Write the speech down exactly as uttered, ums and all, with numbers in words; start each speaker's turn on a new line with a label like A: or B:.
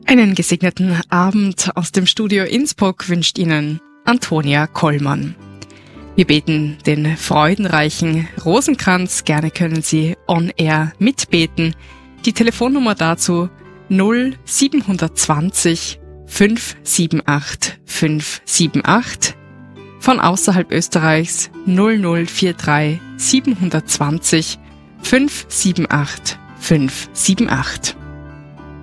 A: Einen gesegneten Abend aus dem Studio Innsbruck wünscht Ihnen Antonia Kollmann. Wir beten den freudenreichen Rosenkranz. Gerne können Sie on air mitbeten. Die Telefonnummer dazu null sieben zwanzig fünf sieben acht fünf sieben acht. Von außerhalb Österreichs null null vier drei sieben zwanzig fünf sieben acht fünf sieben acht.